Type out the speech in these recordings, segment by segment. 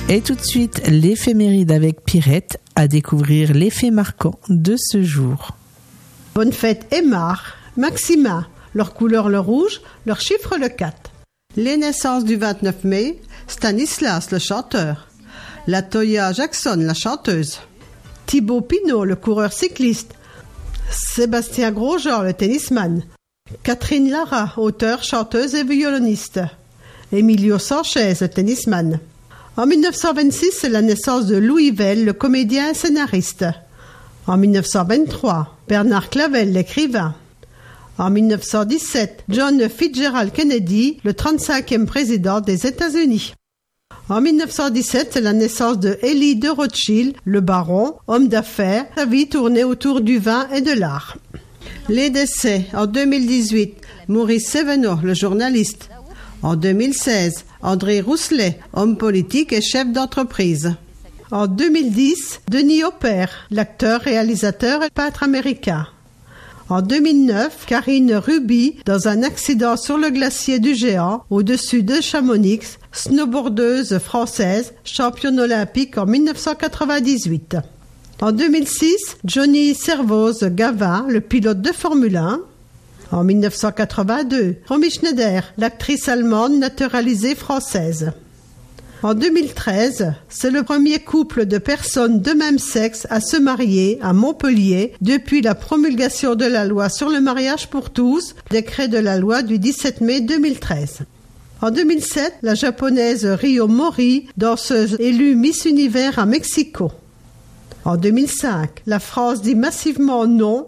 Et tout de suite, l'éphéméride avec Pirette, à découvrir les faits marquants de ce jour. Bonne fête Aymar, Maxima, leur couleur le rouge, leur chiffre le 4. Les naissances du 29 mai, Stanislas le chanteur, Latoya Jackson la chanteuse, Thibaut Pinot le coureur cycliste, Sébastien Grosjean le tennisman, Catherine Lara, auteure, chanteuse et violoniste, Emilio Sanchez le tennisman. En 1926, c'est la naissance de Louis Vell, le comédien et scénariste. En 1923, Bernard Clavel, l'écrivain. En 1917, John Fitzgerald Kennedy, le 35e président des États-Unis. En 1917, c'est la naissance de Élie de Rothschild, le baron, homme d'affaires, sa vie tournée autour du vin et de l'art. Les décès, en 2018, Maurice Sévenot, le journaliste. En 2016, André Rousselet, homme politique et chef d'entreprise. En 2010, Denis Hopper, l'acteur, réalisateur et peintre américain. En 2009, Karine Ruby, dans un accident sur le glacier du Géant, au-dessus de Chamonix, snowboardeuse française, championne olympique en 1998. En 2006, Johnny Servoz Gavin, le pilote de Formule 1. En 1982, Romy Schneider, l'actrice allemande naturalisée française. En 2013, c'est le premier couple de personnes de même sexe à se marier à Montpellier depuis la promulgation de la loi sur le mariage pour tous, décret de la loi du 17 mai 2013. En 2007, la japonaise Ryo Mori, danseuse élue Miss Univers à Mexico. En 2005, la France dit massivement non,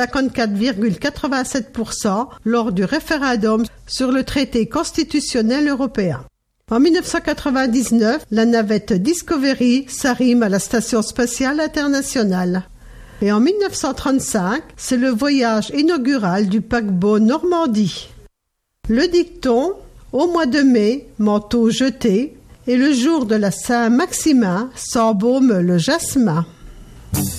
54,87% lors du référendum sur le traité constitutionnel européen. En 1999, la navette Discovery s'arrime à la Station spatiale internationale. Et en 1935, c'est le voyage inaugural du paquebot Normandie. Le dicton, au mois de mai, manteau jeté, et le jour de la Saint-Maximin s'embaume le jasmin.